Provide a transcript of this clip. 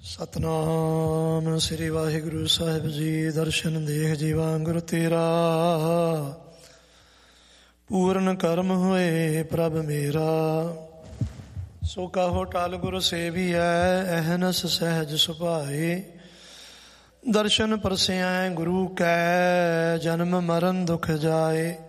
ਸਤਨਾਮ ਸ੍ਰੀ ਵਾਹਿਗੁਰੂ ਸਾਹਿਬ ਜੀ। ਦਰਸ਼ਨ ਦੇਖ ਜੀਵਾ ਗੁਰ ਤੇਰਾ, ਪੂਰਨ ਕਰਮ ਹੋਏ ਪ੍ਰਭ ਮੇਰਾ। ਸੋ ਕਹੋ ਟਲ ਗੁਰ ਸੇਵੀਐ, ਅਹਨਸ ਸਹਿਜ ਸੁਭਾਏ। ਦਰਸ਼ਨ ਪਰਸਿਐ ਗੁਰੂ ਕੈ, ਜਨਮ ਮਰਨ ਦੁਖ ਜਾਏ।